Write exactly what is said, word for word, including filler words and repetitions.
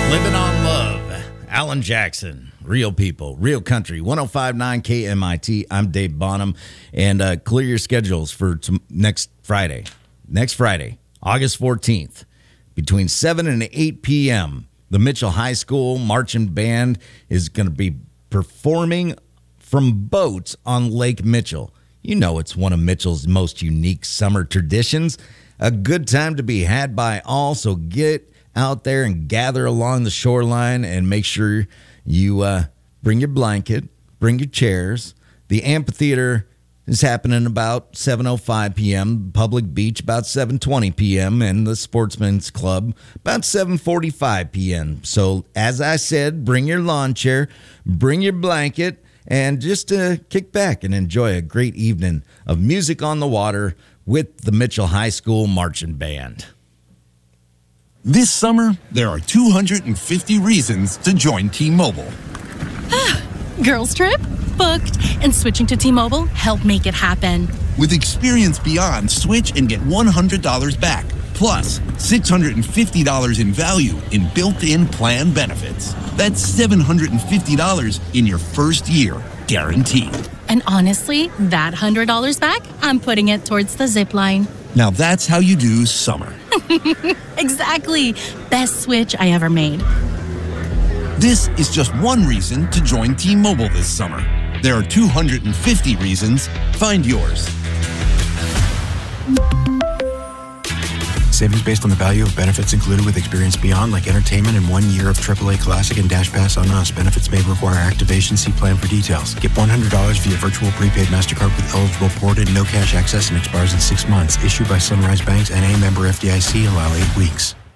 Living on Love, Alan Jackson, Real People, Real Country, one oh five point nine K M I T. I'm Dave Bonham, and uh, clear your schedules for t- next Friday. Next Friday, August fourteenth, between seven and eight p.m., the Mitchell High School Marching Band is going to be performing from boats on Lake Mitchell. You know it's one of Mitchell's most unique summer traditions. A good time to be had by all, so get out there and gather along the shoreline and make sure you uh, bring your blanket, bring your chairs. The amphitheater is happening about seven oh five p.m., Public Beach about seven twenty p.m., and the Sportsman's Club about seven forty-five p.m. So, as I said, bring your lawn chair, bring your blanket, and just uh, kick back and enjoy a great evening of music on the water with the Mitchell High School Marching Band. This summer, there are two hundred fifty reasons to join T-Mobile. Girls trip? Booked. And switching to T-Mobile helped make it happen. With Experience Beyond, switch and get one hundred dollars back. Plus, six hundred fifty dollars in value in built-in plan benefits. That's seven hundred fifty dollars in your first year, guaranteed. And honestly, that one hundred dollars back, I'm putting it towards the zip line. Now that's how you do summer. Exactly. Best switch I ever made. This is just one reason to join T-Mobile this summer. There are two hundred fifty reasons. Find yours. Savings based on the value of benefits included with Experience Beyond, like entertainment and one year of triple A Classic and Dash Pass on us. Benefits may require activation. See plan for details. Get one hundred dollars via virtual prepaid MasterCard with eligible ported, no cash access, and expires in six months. Issued by Sunrise Banks, N A, member F D I C. Allow eight weeks.